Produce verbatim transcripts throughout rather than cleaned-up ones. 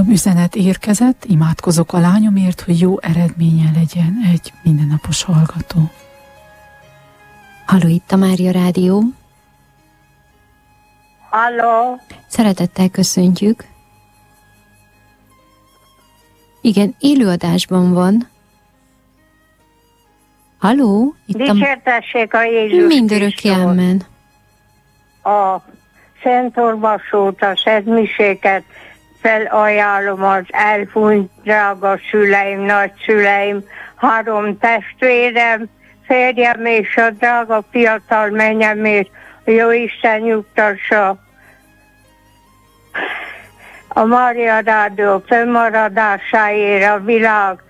Újabb üzenet érkezett, imádkozok a lányomért, hogy jó eredménye legyen, egy mindennapos hallgató. Halló, itt a Mária Rádió. Halló. Szeretettel köszöntjük. Igen, élőadásban van. Halló? Dicsértessék a Jézus mindörökké amen. A Szent Orvosót, a Szent Miséket felajánlom az elhunyt drága szüleim, nagyszüleim, három testvérem, férjem és a drága fiatal menyemért, jó Isten nyugtassa a Mária Rádió fennmaradásáért, a világ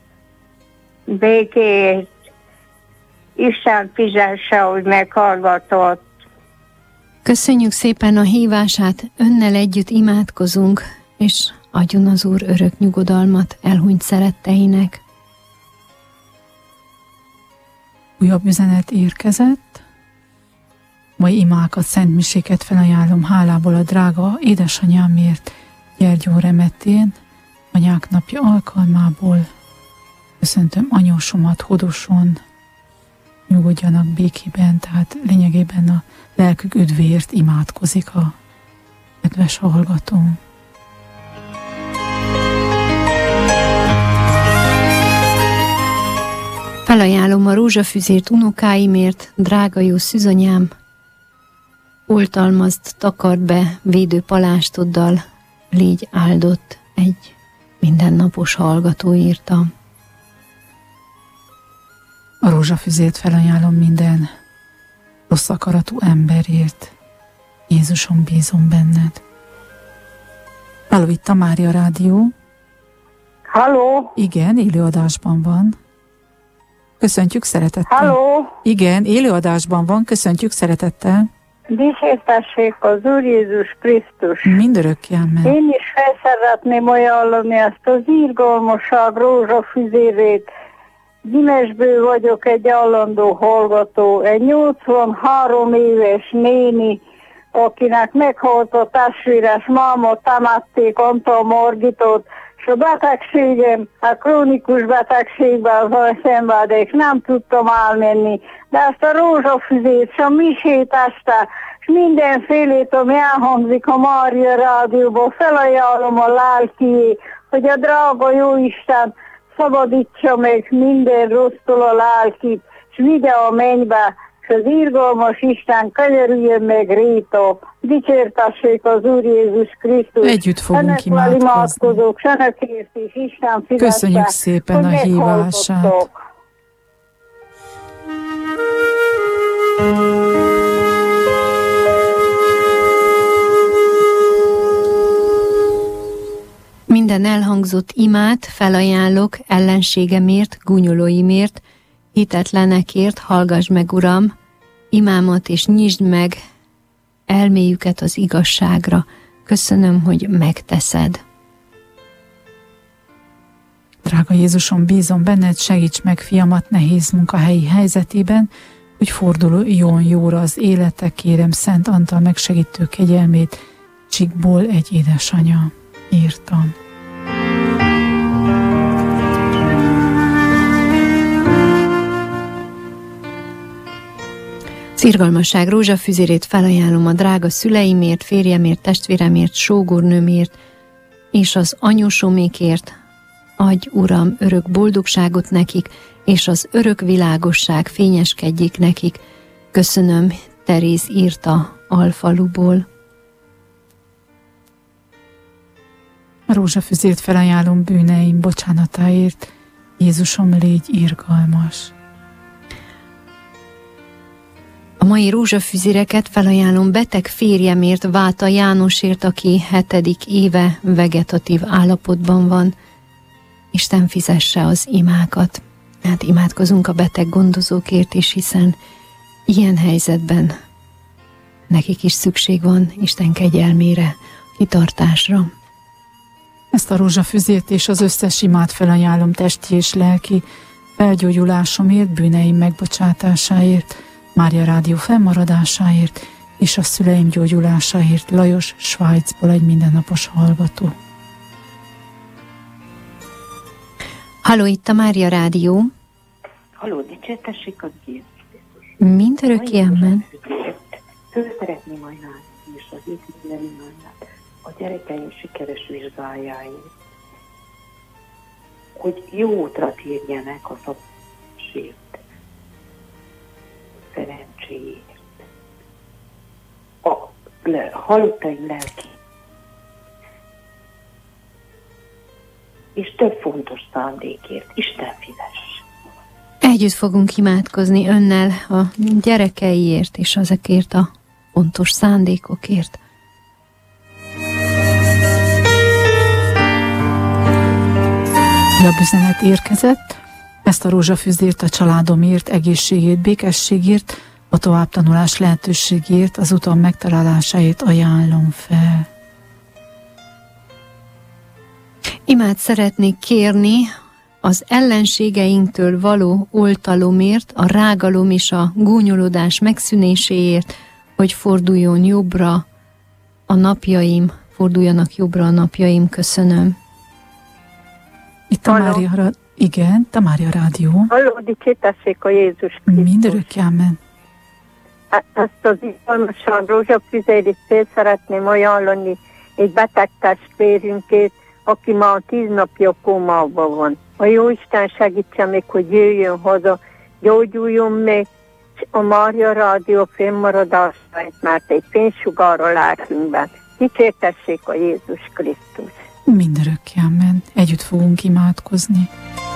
békéért. Isten fizesse, hogy meghallgatott. Köszönjük szépen a hívását, önnel együtt imádkozunk, és adjon az Úr örök nyugodalmat elhunyt szeretteinek. Újabb üzenet érkezett. Mai imákat, szentmiséket felajánlom hálából a drága édesanyámért, Gyergyó Remetén, anyák napja alkalmából. Köszöntöm anyósomat Hodoson, nyugodjanak békében, tehát lényegében a lelkük üdvéért imádkozik a kedves hallgatóm. Felajánlom a rózsafüzért unokáimért, drága jó szűzanyám, oltalmazd, takard be védő palástoddal, légy áldott, egy mindennapos hallgató írta. A rózsafüzért felajánlom minden rossz akaratú emberért. Jézusom, bízom benned. Halló, itt a Mária Rádió. Halló. Igen, élőadásban van. Köszöntjük szeretettel. Halló. Igen, élőadásban van, köszöntjük szeretettel. Dicsértessék az Úr Jézus Krisztus. Mindörökké amen. Én is felszeretném ajánlani ezt az irgalmaság rózsafüzérét. Gyimesből vagyok egy állandó hallgató, egy nyolcvanhárom éves néni, akinek meghalt a testvéres máma, támadték Antal Margitot, és a betegségem, a krónikus betegségben van szenvedék, nem tudtam elmenni, de ezt a rózsafüzét, és a misét este, és mindenfélét, ami elhangzik a Mária Rádióban, felajánlom a lelkié, hogy a drága Jóisten szabadítsa meg minden rossztól a lelkit, és vigye a mennybe, és az irgalmas Isten könyörüljön meg réta. Dicsértessék az Úr Jézus Krisztus. Együtt fogunk imádkozni. imádkozók, senekért is Isten fizesse. Köszönjük szépen a hívását. Minden elhangzott imát felajánlok ellenségemért, gúnyolóimért, hitetlenekért, hallgass meg, Uram, imámat és nyisd meg elméjüket az igazságra. Köszönöm, hogy megteszed. Drága Jézusom, bízom benned, segíts meg fiamat nehéz munkahelyi helyzetében, hogy forduljon jóra az élete, kérem Szent Antal megsegítő kegyelmét, Csikból egy édesanya. Írtam. Az irgalmasság rózsafüzérét felajánlom a drága szüleimért, férjemért, testvéremért, sógornőmért és az anyósomékért. Adj, Uram, örök boldogságot nekik, és az örök világosság fényeskedjék nekik. Köszönöm, Teréz írta Alfaluból. A rózsafüzért felajánlom bűneim bocsánatáért. Jézusom, légy irgalmas. A mai rózsafüzéreket felajánlom beteg férjemért, Váta Jánosért, aki hetedik éve vegetatív állapotban van. Isten fizesse az imákat. Hát imádkozunk a beteg gondozókért is, hiszen ilyen helyzetben nekik is szükség van Isten kegyelmére, kitartásra. Ezt a rózsafüzért és az összes imát felajánlom testi és lelki felgyógyulásomért, bűneim megbocsátásáért, Mária Rádió fennmaradásáért és a szüleim gyógyulásáért. Lajos, Svájcból egy mindennapos hallgató. Halló, itt a Mária Rádió. Halló, dicsértessék az Jézus Krisztus. Mindörökké amen. Föl szeretném ajánlani, és az itt minden imádát a gyerekeim sikeres vizsgájáért, hogy jó útra térjenek a szabadságért, szerencséért, a le, halottaim lelki, és több fontos szándékért. Isten fizess! Együtt fogunk imádkozni önnel a gyerekeiért és ezekért a fontos szándékokért. A üzenet érkezett, ezt a rózsafüzért a családomért, egészségért, békességért, a továbbtanulás lehetőségért, az utam megtalálásáért ajánlom fel. Imát szeretnék kérni az ellenségeinktől való oltalomért, a rágalom és a gúnyolódás megszűnéséért, hogy forduljon jobbra a napjaim, forduljanak jobbra a napjaim, köszönöm. Itt a Mária, igen, a Mária Rádió. Halló, dicsértessék a Jézus Krisztus. Mindörökké amen. Ezt az izgalmasan rózsafüzérit fél szeretném ajánlani egy beteg testvérünkét, aki már tíz napja kómában van. A Jóisten segítse még, hogy jöjjön haza, gyógyuljon meg, és a Mária Rádió fennmaradásait, mert egy fénysugár a lelkünkben. Dicsértessék a Jézus Krisztus. Mindörökké amen. Együtt fogunk imádkozni.